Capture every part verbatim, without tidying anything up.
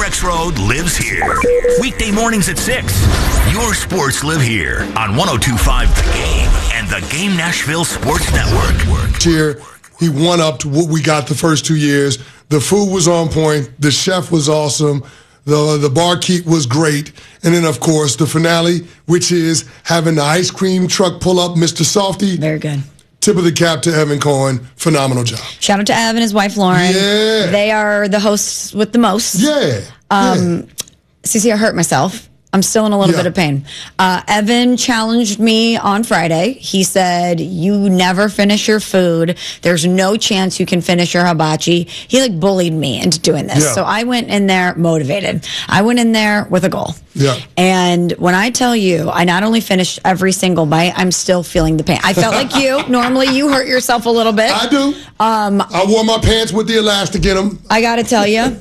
Rex Road lives here. Weekday mornings at six. Your sports live here on one oh two point five The Game and the Game Nashville Sports Network. Here, he one-upped what we got the first two years. The food was on point. The chef was awesome. The the barkeep was great. And then, of course, the finale, which is having the ice cream truck pull up Mister Softy. Very good. Tip of the cap to Evan Cohen. Phenomenal job. Shout out to Evan and his wife, Lauren. Yeah. They are the hosts with the most. Yeah. Um, yeah. Cece, I hurt myself. I'm still in a little Yeah. bit of pain. Uh, Evan challenged me on Friday. He said, you never finish your food. There's no chance you can finish your hibachi. He like bullied me into doing this. Yeah. So I went in there motivated. I went in there with a goal. Yeah. And when I tell you, I not only finished every single bite, I'm still feeling the pain. I felt like you. Normally you hurt yourself a little bit. I do. Um, I wore my pants with the elastic in them. I got to tell you,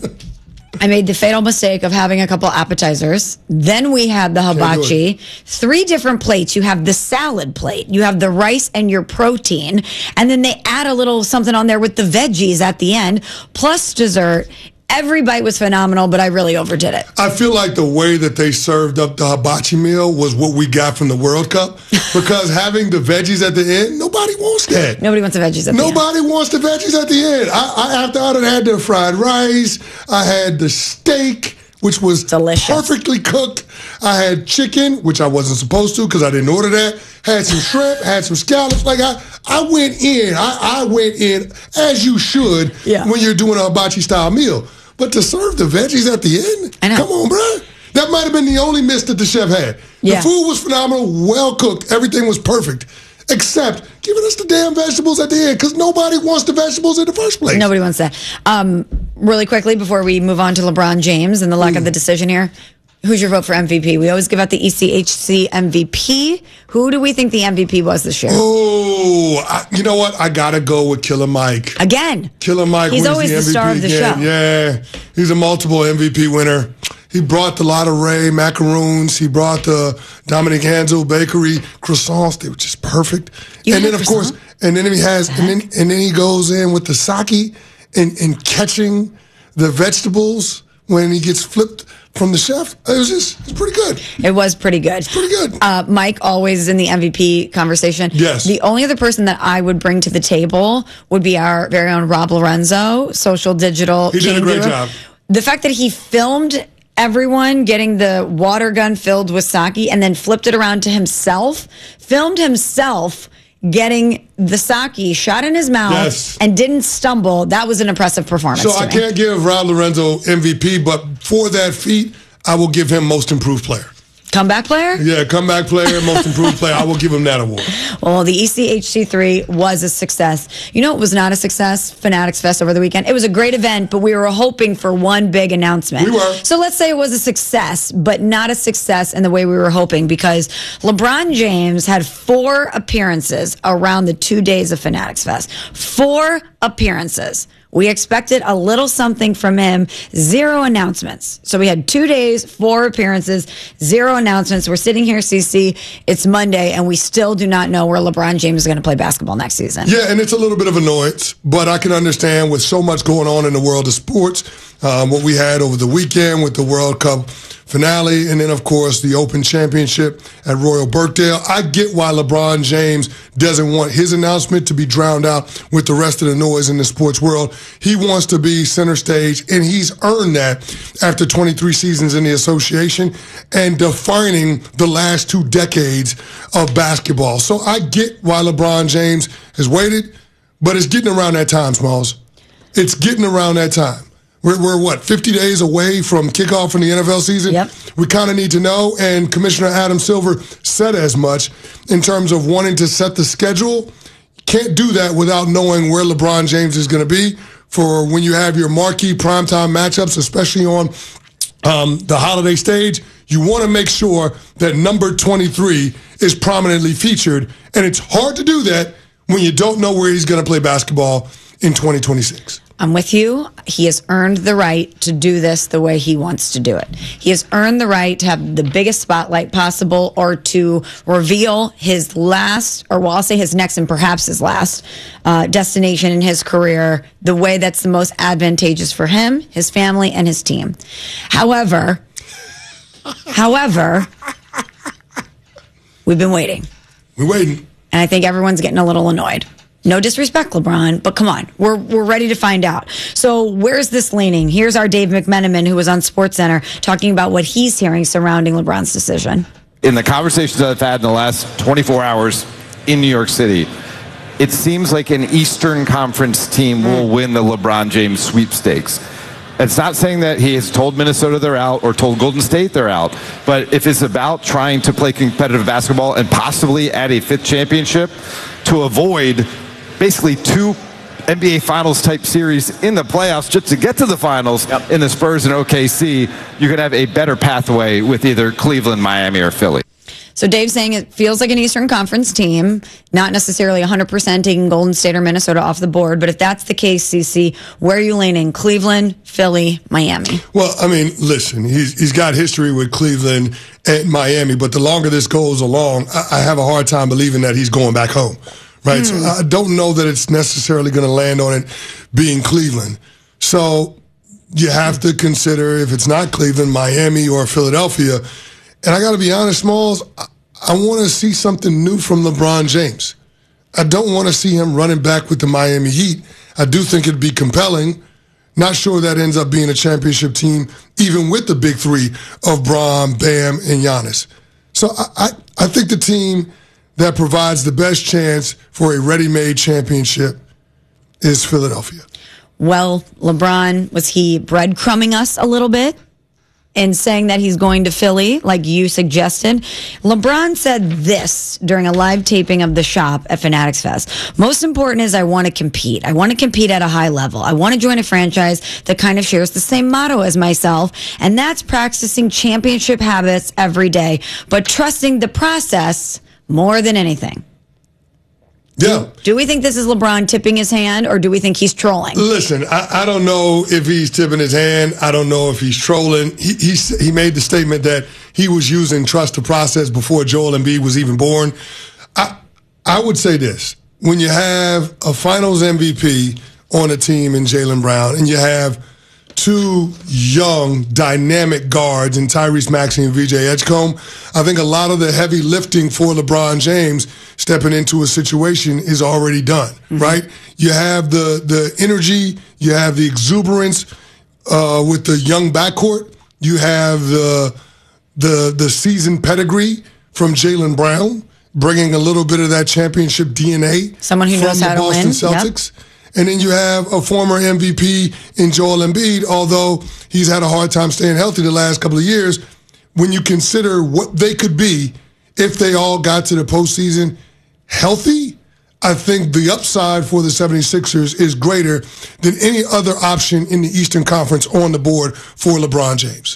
I made the fatal mistake of having a couple appetizers. Then we had the hibachi. Three different plates. You have the salad plate. You have the rice and your protein. And then they add a little something on there with the veggies at the end, plus dessert. Every bite was phenomenal, but I really overdid it. I feel like the way that they served up the hibachi meal was what we got from the World Cup. Because having the veggies at the end, nobody wants that. Nobody wants the veggies at Nobody the end. wants the veggies at the end. I, I after I had the fried rice, I had the steak, which was delicious, perfectly cooked. I had chicken, which I wasn't supposed to because I didn't order that. Had some shrimp, had some scallops. Like I, I went in. I, I went in as you should yeah. when you're doing a hibachi style meal. But to serve the veggies at the end, I know. Come on, bro. That might have been the only miss that the chef had. Yeah. The food was phenomenal, well cooked. Everything was perfect. Except giving us the damn vegetables at the end because nobody wants the vegetables in the first place. Nobody wants that. Um, really quickly, before we move on to LeBron James and the luck mm. of the decision here, who's your vote for M V P? We always give out the E C H C M V P. Who do we think the M V P was this year? Oh, I, you know what? I got to go with Killer Mike. Again. Killer Mike He's wins always the, the M V P star of the again. show. Yeah, he's a multiple M V P winner. He brought the Lotta Ray macaroons. He brought the Dominic Hansel Bakery croissants. They were just perfect. You and had then, of croissant? course, and then he has, and then, and then he goes in with the sake and, and catching the vegetables when he gets flipped from the chef. It was just, it's pretty good. It was pretty good. It's pretty good. Uh, Mike always in the M V P conversation. Yes. The only other person that I would bring to the table would be our very own Rob Lorenzo, social digital. He did king a great guru. job. The fact that he filmed everyone getting the water gun filled with sake and then flipped it around to himself, filmed himself getting the sake shot in his mouth yes. and didn't stumble. That was an impressive performance. So to I me. can't give Rob Lorenzo M V P, but for that feat, I will give him most improved player. Comeback player? Yeah, comeback player, most improved player. I will give him that award. Well, the E C H C three was a success. You know, it was not a success, Fanatics Fest over the weekend. It was a great event, but we were hoping for one big announcement. We were. So let's say it was a success, but not a success in the way we were hoping, because LeBron James had four appearances around the two days of Fanatics Fest. Four appearances. We expected a little something from him. Zero announcements. So we had two days, four appearances, zero announcements. We're sitting here, C C. It's Monday, and we still do not know where LeBron James is going to play basketball next season. Yeah, and it's a little bit of annoyance, but I can understand with so much going on in the world of sports, um, what we had over the weekend with the World Cup finale, and then, of course, the Open Championship at Royal Birkdale. I get why LeBron James doesn't want his announcement to be drowned out with the rest of the noise in the sports world. He wants to be center stage, and he's earned that after twenty-three seasons in the association and defining the last two decades of basketball. So I get why LeBron James has waited, but it's getting around that time, Smalls. It's getting around that time. We're, we're, what, fifty days away from kickoff in the N F L season? Yep. We kind of need to know, and Commissioner Adam Silver said as much in terms of wanting to set the schedule. Can't do that without knowing where LeBron James is going to be for when you have your marquee primetime matchups, especially on um, the holiday stage. You want to make sure that number twenty-three is prominently featured, and it's hard to do that when you don't know where he's going to play basketball in twenty twenty-six. I'm with you. He has earned the right to do this the way he wants to do it. He has earned the right to have the biggest spotlight possible, or to reveal his last, or well, I'll say his next and perhaps his last uh, destination in his career the way that's the most advantageous for him, his family, and his team. However, however, we've been waiting. We're waiting. And I think everyone's getting a little annoyed. No disrespect, LeBron, but come on. We're we're ready to find out. So where's this leaning? Here's our Dave McMenamin, who was on SportsCenter, talking about what he's hearing surrounding LeBron's decision. In the conversations I've had in the last twenty-four hours in New York City, it seems like an Eastern Conference team will win the LeBron James sweepstakes. It's not saying that he has told Minnesota they're out or told Golden State they're out, but if it's about trying to play competitive basketball and possibly add a fifth championship to avoid basically two N B A Finals type series in the playoffs just to get to the finals yep. in the Spurs and O K C, you could have a better pathway with either Cleveland, Miami, or Philly. So Dave's saying it feels like an Eastern Conference team, not necessarily one hundred percent taking Golden State or Minnesota off the board. But if that's the case, Cece, where are you leaning? Cleveland, Philly, Miami? Well, I mean, listen, he's, he's got history with Cleveland and Miami, but the longer this goes along, I, I have a hard time believing that he's going back home. Right, mm. so I don't know that it's necessarily going to land on it being Cleveland. So you have to consider if it's not Cleveland, Miami, or Philadelphia. And I got to be honest, Smalls, I, I want to see something new from LeBron James. I don't want to see him running back with the Miami Heat. I do think it'd be compelling. Not sure that ends up being a championship team, even with the big three of Bron, Bam, and Giannis. So I, I, I think the team that provides the best chance for a ready-made championship is Philadelphia. Well, LeBron, was he breadcrumbing us a little bit in saying that he's going to Philly, like you suggested? LeBron said this during a live taping of The Shop at Fanatics Fest. Most important is I want to compete. I want to compete at a high level. I want to join a franchise that kind of shares the same motto as myself, and that's practicing championship habits every day, but trusting the process more than anything. Yeah. Do, do we think this is LeBron tipping his hand, or do we think he's trolling? Listen, I, I don't know if he's tipping his hand. I don't know if he's trolling. He, he he made the statement that he was using trust the process before Joel Embiid was even born. I I would say this. When you have a finals M V P on a team in Jaylen Brown, and you have two young, dynamic guards in Tyrese Maxey and V J Edgecombe, I think a lot of the heavy lifting for LeBron James stepping into a situation is already done, mm-hmm. right? You have the the energy, you have the exuberance uh, with the young backcourt, you have the the the seasoned pedigree from Jaylen Brown, bringing a little bit of that championship D N A. Someone who knows how to win. From the Boston Celtics. Yep. And then you have a former M V P in Joel Embiid, although he's had a hard time staying healthy the last couple of years. When you consider what they could be if they all got to the postseason healthy, I think the upside for the seventy-sixers is greater than any other option in the Eastern Conference on the board for LeBron James.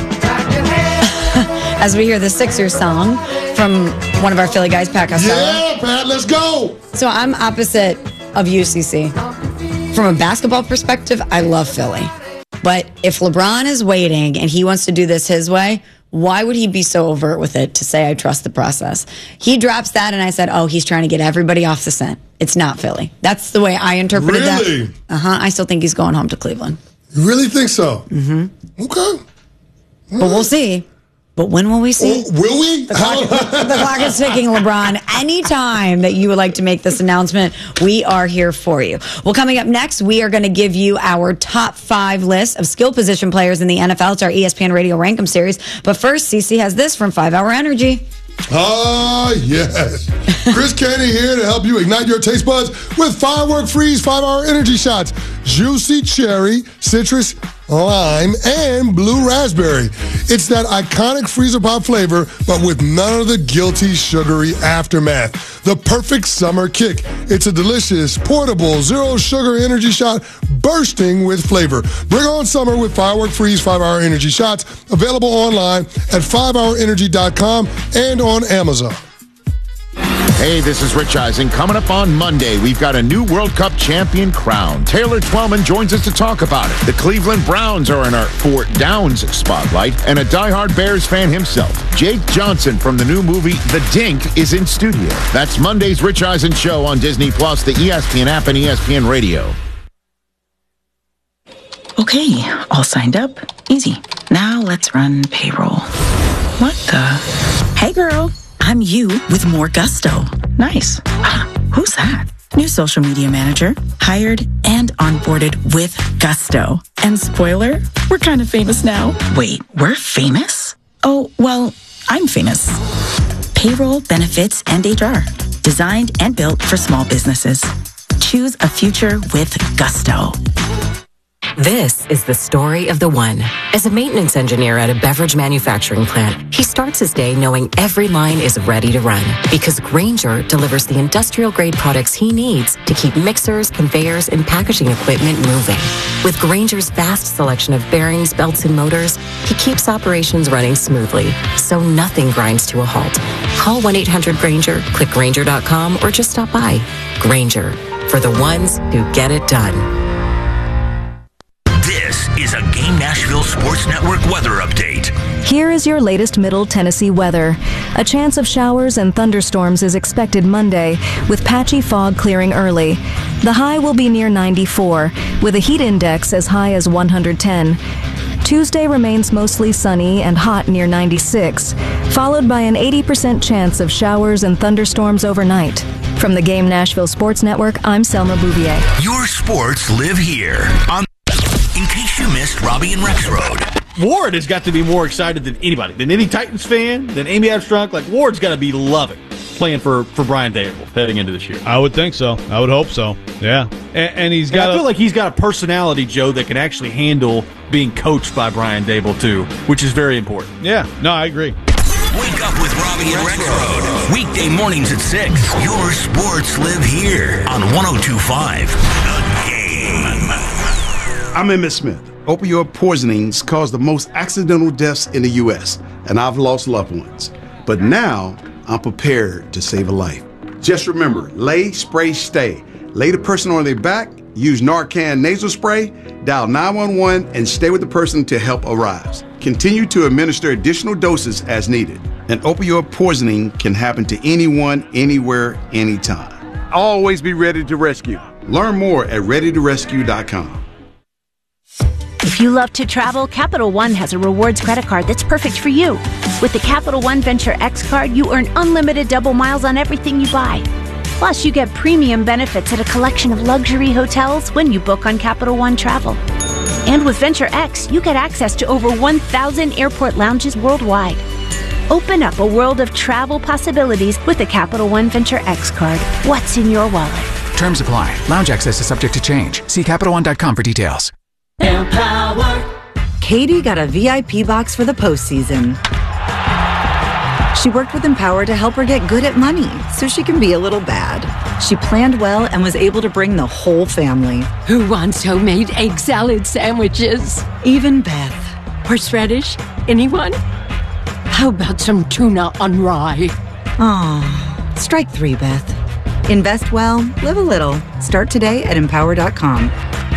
As we hear the Sixers song from one of our Philly guys, Pat Costello. Yeah, Pat, let's go. So I'm opposite of U C C. From a basketball perspective, I love Philly. But if LeBron is waiting and he wants to do this his way, why would he be so overt with it to say, I trust the process? He drops that and I said, oh, he's trying to get everybody off the scent. It's not Philly. That's the way I interpreted really? that. Uh-huh. I still think he's going home to Cleveland. You really think so? Mm-hmm. Okay. All but right. We'll see. But when will we see? Oh, will we? The clock, the clock is ticking, LeBron. Anytime that you would like to make this announcement, we are here for you. Well, coming up next, we are going to give you our top five list of skill position players in the N F L. It's our E S P N Radio Rankum series. But first, Cece has this from five hour Energy. Ah, yes. Chris Canty here to help you ignite your taste buds with Firework Freeze five hour Energy Shots. Juicy cherry, citrus, lime, and blue raspberry. It's that iconic freezer pop flavor, but with none of the guilty, sugary aftermath. The perfect summer kick. It's a delicious, portable, zero-sugar energy shot bursting with flavor. Bring on summer with Firework Freeze five hour Energy Shots. Available online at five hour energy dot com and on Amazon. Hey, this is Rich Eisen. Coming up on Monday, we've got a new World Cup champion crowned. Taylor Twellman joins us to talk about it. The Cleveland Browns are in our Fort Downs spotlight, and a diehard Bears fan himself, Jake Johnson from the new movie The Dink, is in studio. That's Monday's Rich Eisen Show on Disney Plus, the E S P N app, and E S P N Radio. Okay, all signed up. Easy. Now let's run payroll. What the? Hey, girl. I'm you with more gusto. Nice. Ah, who's that? New social media manager. Hired and onboarded with gusto. And spoiler, we're kind of famous now. Wait, we're famous? Oh, well, I'm famous. Payroll, benefits, and H R. Designed and built for small businesses. Choose a future with gusto. This is the story of the one. As a maintenance engineer at a beverage manufacturing plant, he starts his day knowing every line is ready to run because Grainger delivers the industrial-grade products he needs to keep mixers, conveyors, and packaging equipment moving. With Grainger's vast selection of bearings, belts, and motors, he keeps operations running smoothly, so nothing grinds to a halt. Call one eight hundred Grainger, click Grainger dot com, or just stop by. Grainger, for the ones who get it done. This is a Game Nashville Sports Network weather update. Here is your latest Middle Tennessee weather. A chance of showers and thunderstorms is expected Monday, with patchy fog clearing early. The high will be near ninety-four, with a heat index as high as one hundred ten. Tuesday remains mostly sunny and hot near ninety-six, followed by an eighty percent chance of showers and thunderstorms overnight. From the Game Nashville Sports Network, I'm Selma Bouvier. Your sports live here. On In case you missed Robbie and Rex Road. Ward has got to be more excited than anybody, than any Titans fan, than Amy Armstrong. Like, Ward's got to be loving playing for, for Brian Daboll heading into this year. I would think so. I would hope so. Yeah. And, and he's got. And I feel like he's got a personality, Joe, that can actually handle being coached by Brian Daboll, too, which is very important. Yeah. No, I agree. Wake up with Robbie and Rex Road. Weekday mornings at six. Your sports live here on one oh two point five The Game. I'm Emmett Smith. Opioid poisonings cause the most accidental deaths in the U S, and I've lost loved ones. But now, I'm prepared to save a life. Just remember, lay, spray, stay. Lay the person on their back, use Narcan nasal spray, dial nine one one, and stay with the person till help arrives. Continue to administer additional doses as needed. And opioid poisoning can happen to anyone, anywhere, anytime. Always be ready to rescue. Learn more at ready to rescue dot com. If you love to travel, Capital One has a rewards credit card that's perfect for you. With the Capital One Venture X card, you earn unlimited double miles on everything you buy. Plus, you get premium benefits at a collection of luxury hotels when you book on Capital One Travel. And with Venture X, you get access to over one thousand airport lounges worldwide. Open up a world of travel possibilities with the Capital One Venture X card. What's in your wallet? Terms apply. Lounge access is subject to change. See Capital One dot com for details. Empower. Katie got a V I P box for the postseason. She worked with Empower to help her get good at money so she can be a little bad. She planned well and was able to bring the whole family. Who wants homemade egg salad sandwiches? Even Beth. Horseradish? Anyone? How about some tuna on rye? Aw, strike three, Beth. Invest well, live a little. Start today at empower dot com.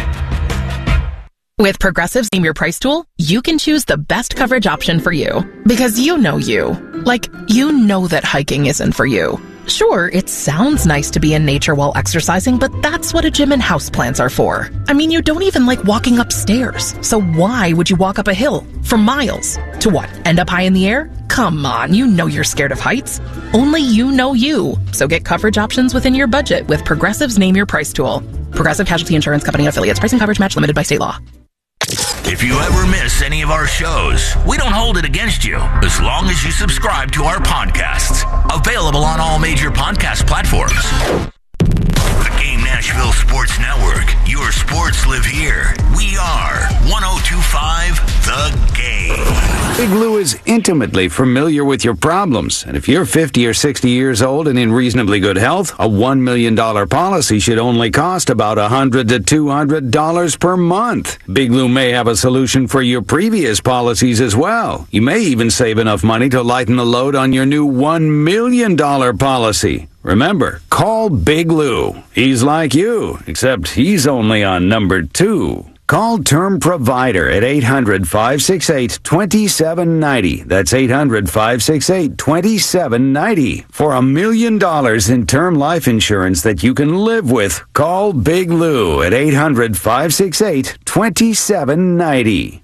With Progressive's Name Your Price tool, you can choose the best coverage option for you. Because you know you. Like, you know that hiking isn't for you. Sure, it sounds nice to be in nature while exercising, but that's what a gym and houseplants are for. I mean, you don't even like walking upstairs. So why would you walk up a hill for miles? To what, end up high in the air? Come on, you know you're scared of heights. Only you know you. So get coverage options within your budget with Progressive's Name Your Price tool. Progressive Casualty Insurance Company and affiliates. Price and coverage match limited by state law. If you ever miss any of our shows, we don't hold it against you as long as you subscribe to our podcasts. Available on all major podcast platforms. The Game Nashville Sports Network. Your sports live here. We are one oh two point five The Game. Big Lou is intimately familiar with your problems, and if you're fifty or sixty years old and in reasonably good health, a one million dollars policy should only cost about one hundred to two hundred dollars per month. Big Lou may have a solution for your previous policies as well. You may even save enough money to lighten the load on your new one million dollars policy. Remember, call Big Lou. He's like you, except he's only on number two. Call Term Provider at eight hundred, five six eight, two seven nine zero. That's eight hundred, five six eight, two seven nine zero. For a million dollars in term life insurance that you can live with, call Big Lou at eight hundred, five six eight, two seven nine zero.